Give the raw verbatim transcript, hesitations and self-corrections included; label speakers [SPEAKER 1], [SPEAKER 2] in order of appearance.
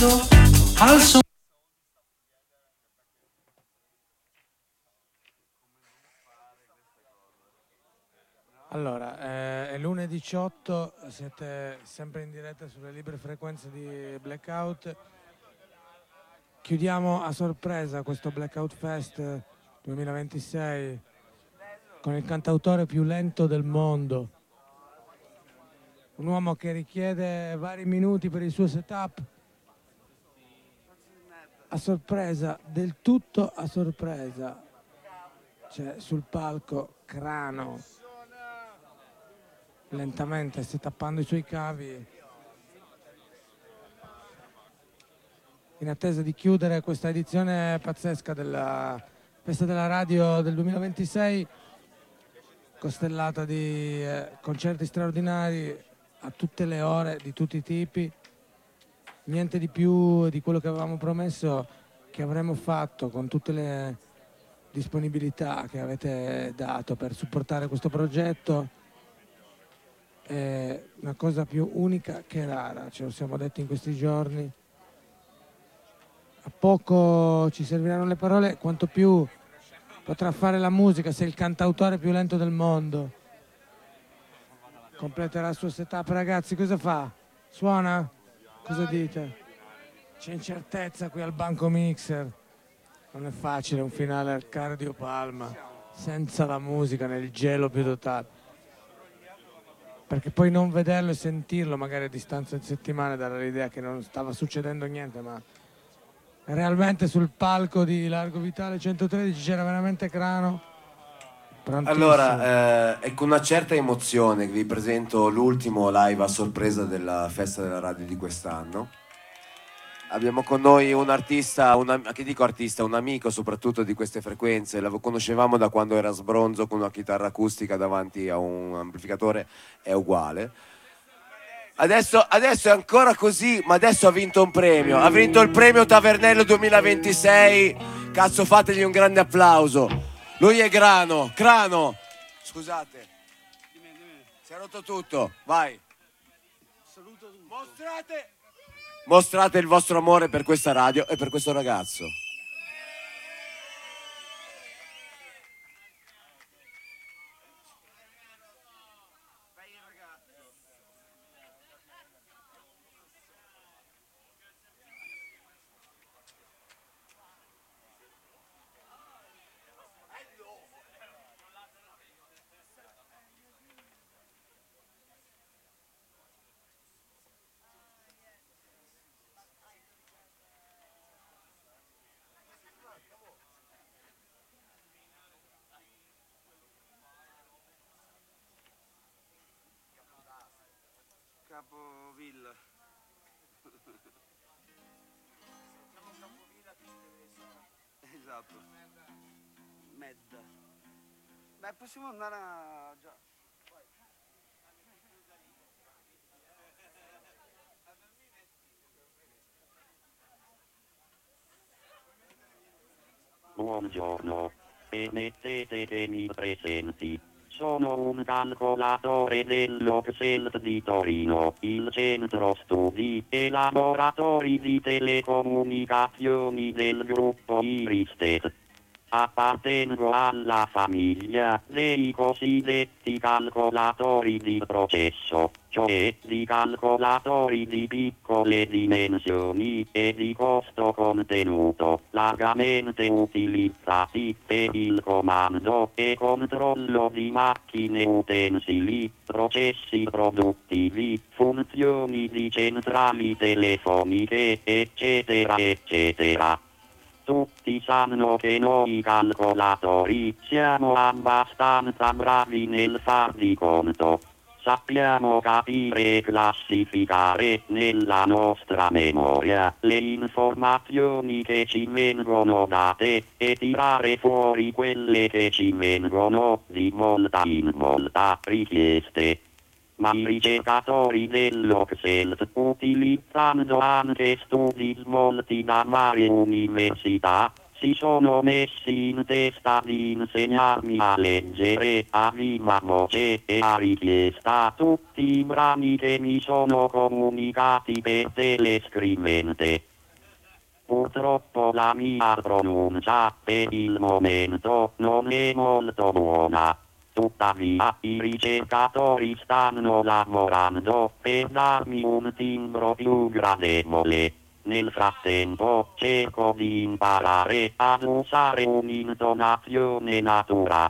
[SPEAKER 1] sorpreso al suo.
[SPEAKER 2] Allora, eh, è l'una e diciotto, siete sempre in diretta sulle libere frequenze di Blackout. Chiudiamo a sorpresa questo Blackout Fest duemilaventisei con il cantautore più lento del mondo. Un uomo che richiede vari minuti per il suo setup. A sorpresa, del tutto a sorpresa, c'è sul palco Crano. Lentamente sta tappando i suoi cavi in attesa di chiudere questa edizione pazzesca della Festa della Radio del duemilaventisei, costellata di eh, concerti straordinari a tutte le ore, di tutti i tipi. Niente di più di quello che avevamo promesso che avremmo fatto, con tutte le disponibilità che avete dato per supportare questo progetto. È una cosa più unica che rara, ce lo siamo detti in questi giorni. A poco ci serviranno le parole, quanto più potrà fare la musica se il cantautore più lento del mondo completerà il suo setup. Ragazzi, cosa fa? Suona? Cosa dite? C'è incertezza qui al banco mixer. Non è facile un finale al Cardio Palma senza la musica, nel gelo più totale. Perché poi non vederlo e sentirlo magari a distanza di settimane dà l'idea che non stava succedendo niente, ma realmente sul palco di Largo Vitale centotredici c'era veramente Crano. Prontissimo.
[SPEAKER 3] Allora, eh, è con una certa emozione che vi presento l'ultimo live a sorpresa della Festa della Radio di quest'anno. Abbiamo con noi un artista, un, che dico artista, un amico soprattutto di queste frequenze. Lo conoscevamo da quando era sbronzo con una chitarra acustica davanti a un amplificatore, è uguale. Adesso, adesso è ancora così, ma adesso ha vinto un premio. Ha vinto il premio Tavernello duemilaventisei. Cazzo, fategli un grande applauso. Lui è Grano. Crano, scusate. Si è rotto tutto, vai.
[SPEAKER 4] Saluto tutti.
[SPEAKER 3] Mostrate... Mostrate il vostro amore per questa radio e per questo ragazzo.
[SPEAKER 4] Capovilla. Esatto. Medda. Beh, possiamo andare a... già.
[SPEAKER 5] Buongiorno. Permettete che mi presenti. Sono un calcolatore dell'Oxelt di Torino, il centro studi e laboratori di telecomunicazioni del gruppo Iristet. Appartengo alla famiglia dei cosiddetti calcolatori di processo, cioè di calcolatori di piccole dimensioni e di costo contenuto, largamente utilizzati per il comando e controllo di macchine utensili, processi produttivi, funzioni di centrali telefoniche, eccetera eccetera. Tutti sanno che noi calcolatori siamo abbastanza bravi nel far di conto. Sappiamo capire e classificare nella nostra memoria le informazioni che ci vengono date e tirare fuori quelle che ci vengono di volta in volta richieste. Ma i ricercatori dell'Oxelt, utilizzando anche studi svolti da varie università, si sono messi in testa di insegnarmi a leggere a viva voce e a richiesta tutti i brani che mi sono comunicati per telescrivente. Purtroppo la mia pronuncia per il momento non è molto buona. Tuttavia i ricercatori stanno lavorando per darmi un timbro più gradevole. Nel frattempo cerco di imparare ad usare un'intonazione naturale.